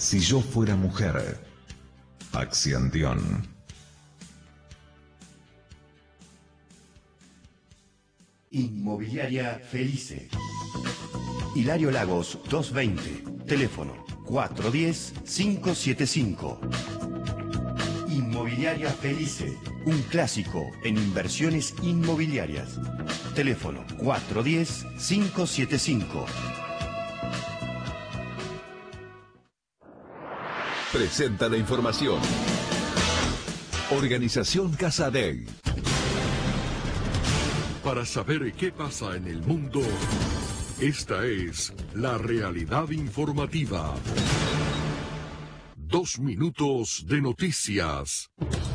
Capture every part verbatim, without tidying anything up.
Si yo fuera mujer. Acción. Inmobiliaria Felice. Hilario Lagos doscientos veinte. Teléfono cuatro uno cero, cinco siete cinco. Inmobiliaria Felice. Un clásico en inversiones inmobiliarias. Teléfono cuatro uno cero, cinco siete cinco. Presenta la información. Organización Casadei. Para saber qué pasa en el mundo, esta es la realidad informativa. Dos minutos de noticias.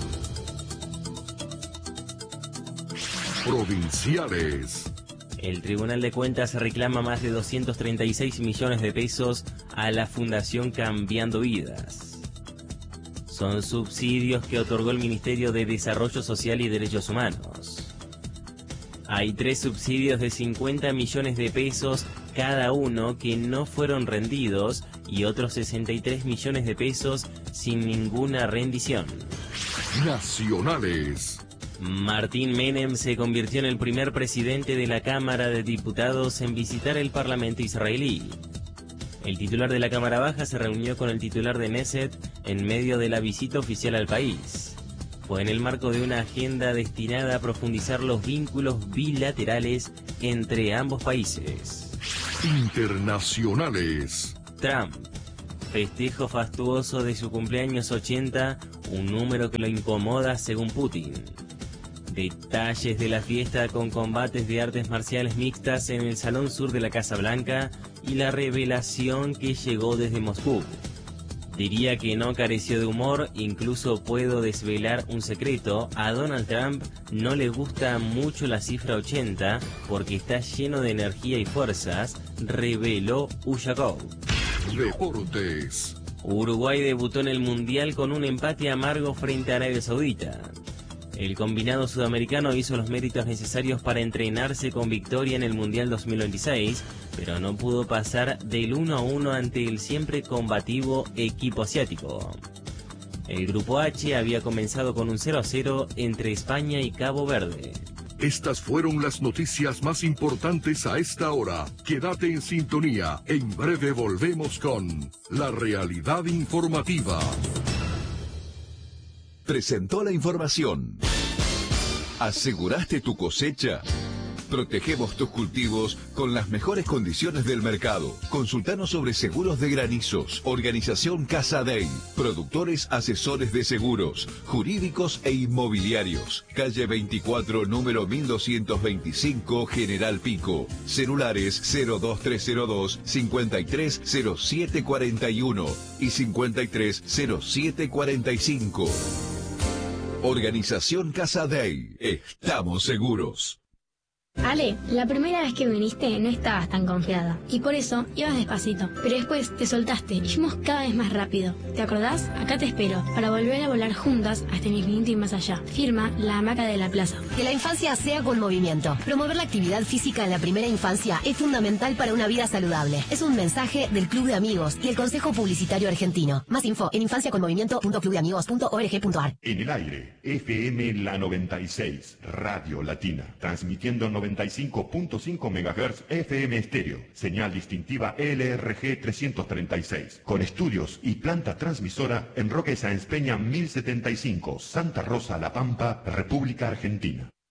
Provinciales. El Tribunal de Cuentas reclama más de doscientos treinta y seis millones de pesos a la Fundación Cambiando Vidas. Son subsidios que otorgó el Ministerio de Desarrollo Social y Derechos Humanos. Hay tres subsidios de cincuenta millones de pesos cada uno que no fueron rendidos y otros sesenta y tres millones de pesos sin ninguna rendición. Nacionales. Martín Menem se convirtió en el primer presidente de la Cámara de Diputados en visitar el Parlamento israelí. El titular de la Cámara Baja se reunió con el titular de Knesset en medio de la visita oficial al país. Fue en el marco de una agenda destinada a profundizar los vínculos bilaterales entre ambos países. Internacionales. Trump. Festejo fastuoso de su cumpleaños ochenta, un número que lo incomoda según Putin. Detalles de la fiesta con combates de artes marciales mixtas en el Salón Sur de la Casa Blanca y la revelación que llegó desde Moscú. Diría que no careció de humor, incluso puedo desvelar un secreto. A Donald Trump no le gusta mucho la cifra ochenta porque está lleno de energía y fuerzas, reveló Ushakov. Deportes. Uruguay debutó en el Mundial con un empate amargo frente a Arabia Saudita. El combinado sudamericano hizo los méritos necesarios para entrenarse con victoria en el Mundial dos mil veintiséis, pero no pudo pasar del uno a uno ante el siempre combativo equipo asiático. El Grupo H había comenzado con un cero a cero entre España y Cabo Verde. Estas fueron las noticias más importantes a esta hora. Quédate en sintonía. En breve volvemos con la realidad informativa. Presentó la información. ¿Aseguraste tu cosecha? Protegemos tus cultivos con las mejores condiciones del mercado. Consultanos sobre seguros de granizos. Organización Casadei. Productores asesores de seguros, jurídicos e inmobiliarios. Calle veinticuatro, número mil doscientos veinticinco, General Pico. Celulares cero dos tres cero dos, cincuenta y tres cero siete cuarenta y uno y cincuenta y tres cero siete cuarenta y cinco. Organización Casadei. Estamos seguros. Ale, la primera vez que viniste no estabas tan confiada y por eso ibas despacito, pero después te soltaste y fuimos cada vez más rápido. ¿Te acordás? Acá te espero para volver a volar juntas hasta el infinito y más allá. Firma La Hamaca de la Plaza. Que la infancia sea con movimiento. Promover la actividad física en la primera infancia es fundamental para una vida saludable. Es un mensaje del Club de Amigos y el Consejo Publicitario Argentino. Más info en infancia con movimiento punto club de amigos punto org punto ar. En el aire, F M La noventa y seis, Radio Latina, transmitiendo noventa y cinco punto cinco megahertz F M estéreo, señal distintiva L R G trescientos treinta y seis, con estudios y planta transmisora en Roque Sáenz Peña mil setenta y cinco, Santa Rosa, La Pampa, República Argentina.